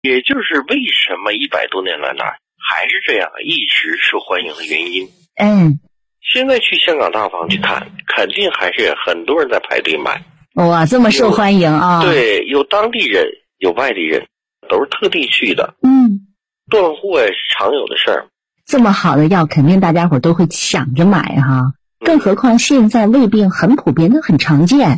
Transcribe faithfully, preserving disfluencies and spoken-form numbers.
也就是为什么一百多年来呢还是这样一直受欢迎的原因。 嗯， 现在去香港大房去看，肯定还是很多人在排队买。 哇，这么受欢迎啊！ 对，有当地人，有外地人，都是特地去的。 嗯， 断货也是常有的事儿。 这么好的药，肯定大家伙都会抢着买哈。更何况现在胃病很普遍的，很常见。